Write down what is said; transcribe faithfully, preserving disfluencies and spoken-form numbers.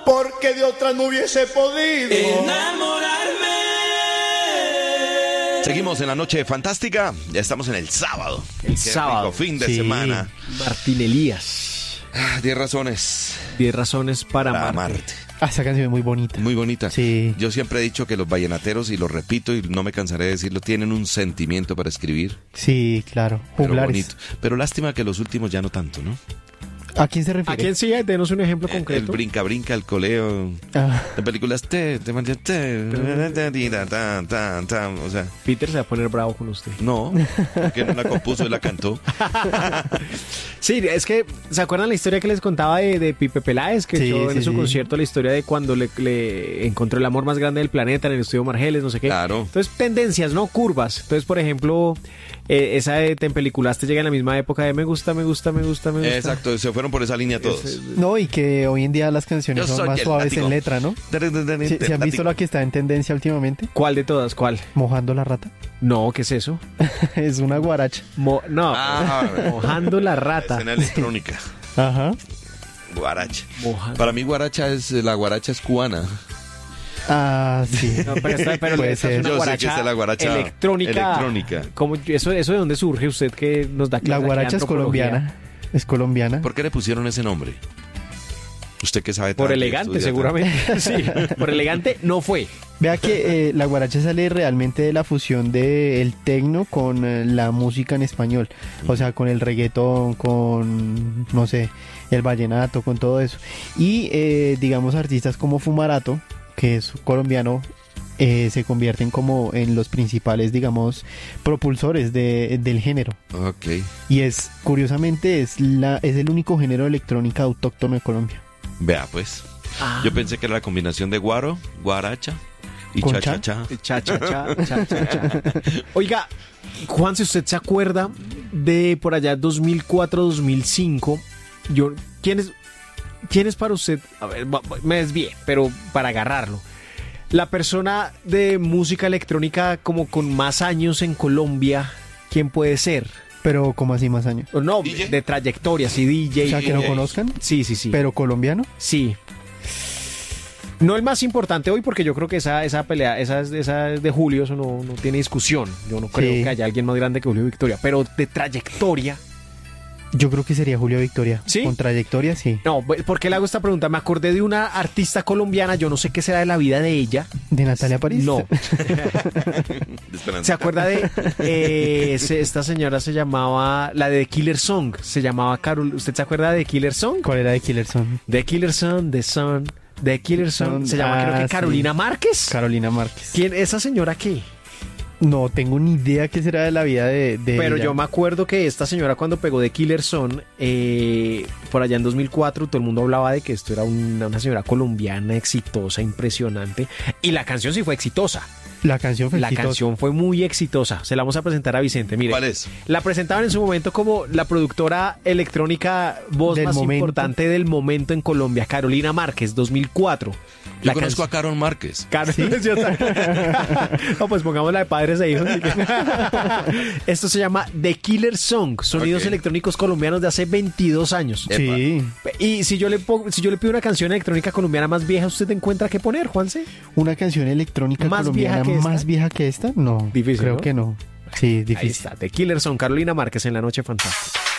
porque de otra no hubiese podido enamorarme. Seguimos en la noche fantástica. Ya estamos en el sábado. El Qué sábado. rico fin de Sí. semana. Martín Elías. Ah, Diez razones Diez razones para, para amarte. amarte. Ah, esa canción es muy bonita. Muy bonita. Sí. Yo siempre he dicho que los vallenateros, y lo repito y no me cansaré de decirlo, tienen un sentimiento para escribir. Sí, claro. Pero Juglares. bonito. Pero lástima que los últimos ya no tanto, ¿no? ¿A quién se ¿A refiere? quién sí? Denos un ejemplo El, el concreto. brinca brinca, el coleo. Ah, De películas te, te, te, te, tan, tan, tan, o sea, Peter se va a poner bravo con usted. no, porque no la compuso y la cantó. Sí, es que, ¿se acuerdan la historia que les contaba de, de Pipe Peláez? Que Sí, echó en sí, su sí. concierto la historia de cuando le, le encontró el amor más grande del planeta en el estudio Margeles, no sé qué. Claro. Entonces, tendencias, ¿no? Curvas. Entonces, por ejemplo, eh, esa de Te Empeliculaste llega en la misma época de me gusta, me gusta, me gusta, me gusta. Exacto, se fueron por esa línea todos. no, y que hoy en día las canciones Yo son soy más el suaves látigo. en letra, ¿no? ¿Sí, ¿sí han visto la que está en tendencia últimamente? ¿Cuál de todas? ¿Cuál? Mojando la rata. No, ¿qué es eso? Es una guaracha. Mo- no, Ah, mojando la rata. Escena electrónica. Ajá. Guaracha. Moja- Para mí guaracha es, la guaracha es cubana. Ah, sí. No, pero esta, pero Puede esta es ser. una Yo sé guaracha que esta es la guaracha electrónica. electrónica. ¿Cómo- eso, ¿Eso de dónde surge usted que nos da La clase aquí de guaracha es antropología? colombiana. Es colombiana. ¿Por qué le pusieron ese nombre? Usted que sabe Por tanto y elegante, estudia seguramente. Sí, por elegante no fue. Vea que eh, la guaracha sale realmente de la fusión del tecno con eh, la música en español. O sea, con el reggaetón, con, no sé, el vallenato, con todo eso. Y, eh, digamos, artistas como Fumarato, que es colombiano, eh, se convierten como en los principales, digamos, propulsores de, del género. tanto. Ok. Y es, curiosamente, es, la, es el único género de electrónica autóctono de Colombia. Vea pues. Ah. Yo pensé que era la combinación de guaro, guaracha y ¿Con cha cha? cha cha. Cha, cha, cha, cha, cha, cha. Oiga, Juan, si usted se acuerda de por allá dos mil cuatro, dos mil cinco, yo, ¿quién es, quién es para usted? A ver, va- va- me desvié, pero para agarrarlo. La persona de música electrónica como con más años en Colombia, ¿quién puede ser? Pero, ¿cómo así más años? O no, D J. de trayectoria, sí, D J. O sea, que no D J. conozcan, Sí, sí, sí. pero colombiano. Sí. No el más importante hoy, porque yo creo que esa, esa pelea, esa, es- esa es de Julio, eso no, no tiene discusión. Yo no creo Sí. que haya alguien más grande que Julio Victoria. Pero de trayectoria. Yo creo que sería Julio Victoria. ¿Sí? Con trayectoria, sí. No, ¿por qué le hago esta pregunta? Me acordé de una artista colombiana, yo no sé qué será de la vida de ella. ¿De Natalia París? No. De Esperanza. ¿Se acuerda de eh, se- esta señora se llamaba, la de The Killer Song, se llamaba Carol, ¿usted se acuerda de The Killer Song? ¿Cuál era de Killerson? The Killer Song, The Son, The Killer Song, se llama Ah, creo que sí. Carolina Márquez. Carolina Márquez. ¿Quién, esa señora qué? No tengo ni idea qué será de la vida de, de Pero ella. yo me acuerdo que esta señora cuando pegó de Killer Son, eh, por allá en dos mil cuatro, todo el mundo hablaba de que esto era una, una señora colombiana exitosa, impresionante. Y la canción sí fue exitosa. La canción fue La exitosa. canción fue muy exitosa. Se la vamos a presentar a Vicente. Mire, ¿Cuál es? la presentaban en su momento como la productora electrónica voz Del más momento. importante del momento en Colombia, Carolina Márquez, dos mil cuatro. Yo La conozco canción- a Carol Márquez. Car- Yo también. No, pues pongamos la de padres e hijos. Esto se llama The Killer Song, sonidos Ok. electrónicos colombianos de hace veintidós años. Sí. Y si yo le pongo, si yo le pido una canción electrónica colombiana más vieja, ¿usted encuentra qué poner, Juanse? Una canción electrónica ¿Más colombiana vieja que esta? más vieja que esta? No. Difícil, Creo ¿no? que no. Sí, Ahí difícil. está, The Killer Song, Carolina Márquez en La Noche Fantástica.